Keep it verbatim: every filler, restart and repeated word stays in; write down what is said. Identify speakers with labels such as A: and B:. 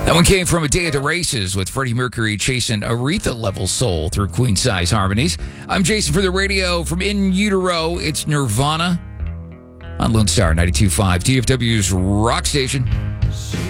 A: That one came from A Day at the Races with Freddie Mercury chasing Aretha-level soul through queen-size harmonies. I'm Jason for the radio from In Utero. It's Nirvana on Lone Star ninety-two point five, D F W's Rock Station.